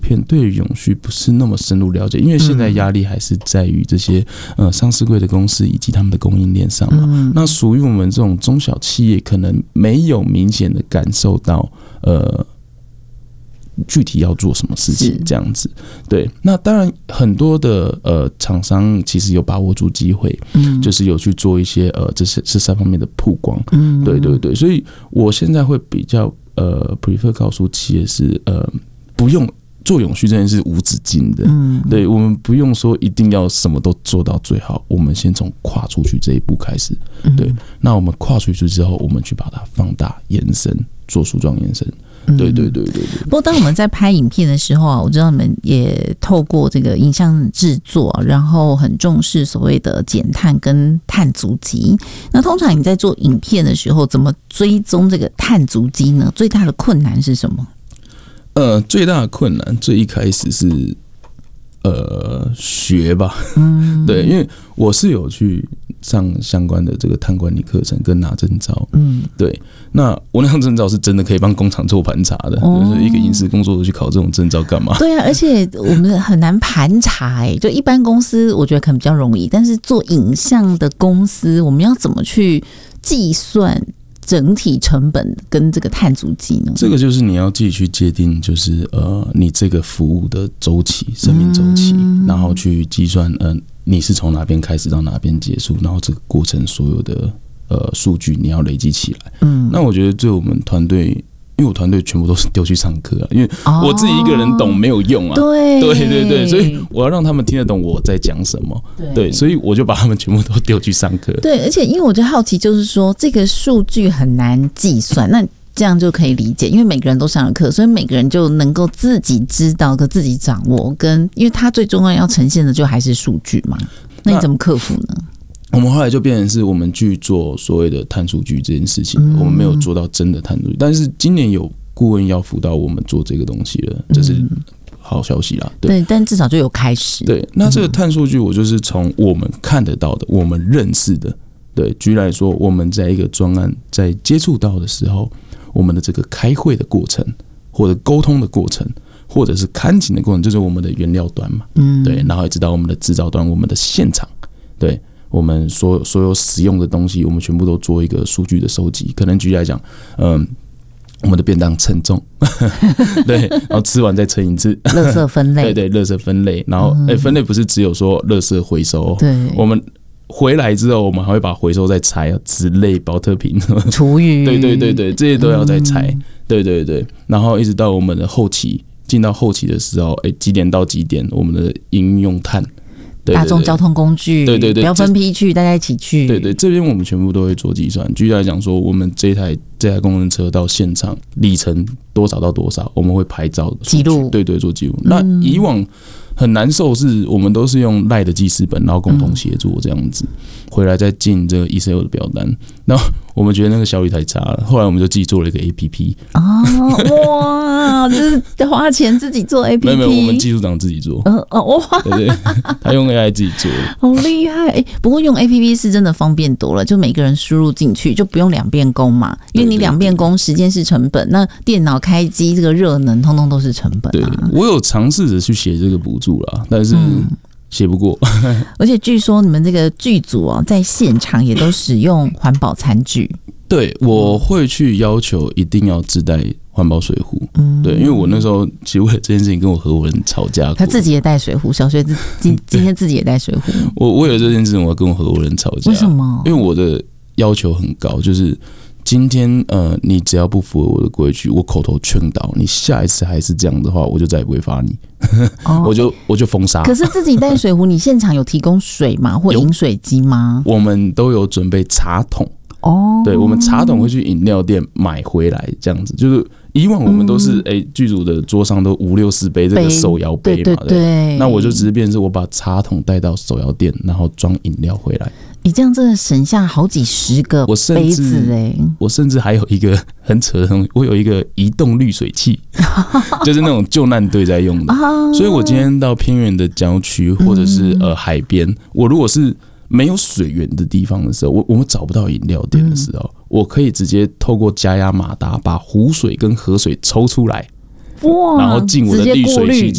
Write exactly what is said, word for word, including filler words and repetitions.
遍对于永续不是那么深入了解，因为现在压力还是在于这些呃上市柜的公司以及他们的供应链上嘛。嗯、那属于我们这种中小企业，可能没有明显的感受到呃。具体要做什么事情这样子，对，那当然很多的呃厂商其实有把握住机会，嗯，就是有去做一些呃这些这三方面的曝光，嗯，对对对，所以我现在会比较呃 prefer 告诉企业是呃不用做永续这件事无止境的，嗯，对，我们不用说一定要什么都做到最好，我们先从跨出去这一步开始，对，那我们跨出去之后，我们去把它放大延伸，做树状延伸。对对对对对。 不过，当我们在拍影片的时候啊，我知道你们也透过这个影像制作，然后很重视所谓的减碳跟碳足迹。那通常你在做影片的时候，怎么追踪这个碳足迹呢？最大的困难是什么？ 呃，最大的困难，最一开始是呃学吧，嗯，对，因为我是有去上相关的这个碳管理课程跟拿证照，嗯，对，那我那张证照是真的可以帮工厂做盘查的，哦、就是一个饮食工作者去考这种证照干嘛？ 对啊，而且我们很难盘查、欸，就一般公司我觉得可能比较容易，但是做影像的公司，我们要怎么去计算整体成本跟这个碳足迹呢？ 这个就是你要自己去界定，就是呃，你这个服务的周期、生命周期，嗯、然后去计算，嗯、呃，你是从哪边开始到哪边结束，然后这个过程所有的呃数据你要累积起来。嗯，那我觉得对我们团队。因为我团队全部都是丢去上课啊，因为我自己一个人懂没有用啊。对、哦、对对对，所以我要让他们听得懂我在讲什么。对，对，所以我就把他们全部都丢去上课。 对，而且因为我就好奇，就是说这个数据很难计算，那这样就可以理解，因为每个人都上了课，所以每个人就能够自己知道、跟自己掌握，跟因为他最重要要呈现的就还是数据嘛。那你怎么克服呢？ 我们后来就变成是我们去做所谓的碳数据这件事情，嗯、我们没有做到真的碳数据，但是今年有顾问要辅导我们做这个东西了，这是好消息啦。对， 对，但至少就有开始。 对，那这个碳数据我就是从我们看得到的、我们认识的，对，举例来说，我们在一个专案在接触到的时候，我们的这个开会的过程，或者沟通的过程，或者是看景的过程，就是我们的原料端嘛，嗯，对，然后一直到我们的制造端，我们的现场，对。我们所所有使用的东西，我们全部都做一个数据的收集。可能举例来讲，嗯，我们的便当称重，对，然后吃完再称一次。 垃圾分类， 对对，垃圾分类。然后，哎、嗯欸，分类不是只有说垃圾回收， 对， 我们回来之后，我们还会把回收再拆，纸类、保特瓶、 厨余， 对对对对，这些都要再拆。嗯、对对对，然后一直到我们的后期，进到后期的时候，哎、欸，几点到几点，我们的应用碳。对对对， 大众交通工具，对对对，不要分批去，大家一起去。 对对，这边我们全部都会做计算。举例来讲说，我们这台这台工人车到现场里程多少到多少，我们会拍照记录， 对对，做记录。嗯、那以往很难受是，我们都是用 LINE 的记事本，然后共同协作这样子，嗯、回来再进这个 Excel 的表单。然后我们觉得那个效率太差了，后来我们就自己做了一个 A P P。 哦，哇，这是花钱自己做 A P P？ 没有没有，我们技术长自己做。嗯哦哇，对对，他用 A I 自己做， 好厉害！哎，不过用 A P P 是真的方便多了，就每个人输入进去就不用两遍工嘛，因为你两遍工时间是成本，那电脑开机这个热能通通都是成本啊。 对，我有尝试着去写这个补助啦，但是。嗯写不过， 而且据说你们这个剧组哦，在现场也都使用环保餐具。 对，我会去要求一定要自带环保水壶。嗯，对，因为我那时候其实为了这件事情跟我合伙人吵架过， 他自己也带水壶，小学今今天自己也带水壶。 我为了这件事情，我要跟我合伙人吵架。 为什么？ 因为我的要求很高，就是今天呃，你只要不符合我的规矩，我口头劝导你，下一次还是这样的话，我就再也不会罚你。哦、我就我就封杀。 可是自己带水壶，你现场有提供水吗？或饮水机吗？ 我们都有准备茶桶。哦，对，我们茶桶会去饮料店买回来，这样子。就是以往我们都是哎，剧、嗯欸、组的桌上都五六十杯这个手摇杯嘛，对对对。那我就只是变成是我把茶桶带到手摇店，然后装饮料回来。 你这样真的省下好几十个杯子哎、欸！ 我甚至还有一个很扯的东西，我有一个移动滤水器，就是那种救难队在用的。所以我今天到偏远的郊区或者是呃海边，我如果是没有水源的地方的时候，我我们找不到饮料店的时候，我可以直接透过加压马达把湖水跟河水抽出来，哇，然后进我的滤水器。